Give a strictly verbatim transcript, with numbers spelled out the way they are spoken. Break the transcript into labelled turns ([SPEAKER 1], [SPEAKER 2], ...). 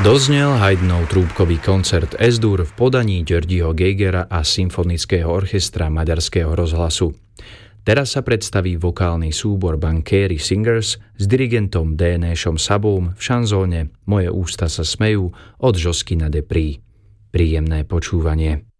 [SPEAKER 1] Doznel Haydnov trúbkový koncert Es-dur v podaní Györgyho Geigera a Symfonického orchestra Maďarského rozhlasu. Teraz sa predstaví vokálny súbor Bankéry Singers s dirigentom Dénéšom Sabóm v šanzóne Moje ústa sa smejú od Joskina de Prix. Príjemné počúvanie.